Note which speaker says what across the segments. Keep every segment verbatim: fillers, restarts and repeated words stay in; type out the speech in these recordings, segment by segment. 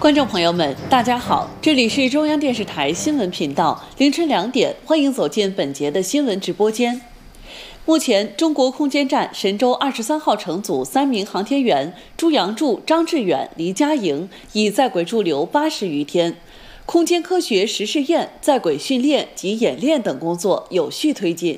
Speaker 1: 观众朋友们，大家好，这里是中央电视台新闻频道，凌晨两点，欢迎走进本节的新闻直播间。目前，中国空间站神舟二十三号乘组三名航天员朱杨柱、张志远、黎佳莹已在轨驻留八十余天，空间科学实试验、在轨训练及演练等工作有序推进。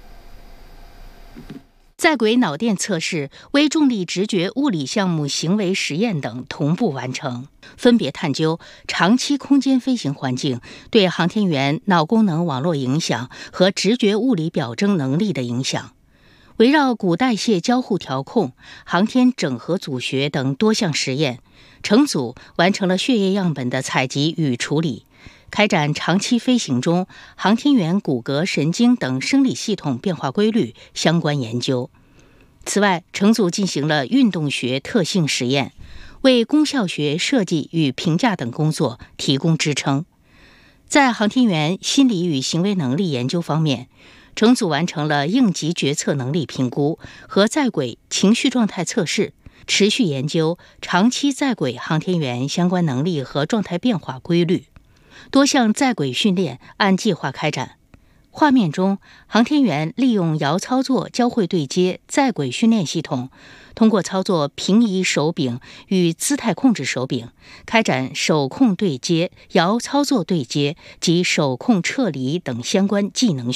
Speaker 2: 在轨脑电测试、微重力直觉物理项目行为实验等同步完成，分别探究长期空间飞行环境对航天员脑功能网络影响和直觉物理表征能力的影响。围绕骨代谢交互调控、航天整合组学等多项实验，乘组完成了血液样本的采集与处理，开展长期飞行中航天员骨骼、神经等生理系统变化规律相关研究。此外，乘组进行了运动学特性实验，为功效学设计与评价等工作提供支撑。在航天员心理与行为能力研究方面，乘组完成了应急决策能力评估和在轨情绪状态测试，持续研究长期在轨航天员相关能力和状态变化规律。多项在轨训练按计划开展。画面中，航天员利用遥操作交会对接在轨训练系统，通过操作平移手柄与姿态控制手柄，开展手控对接、遥操作对接及手控撤离等相关技能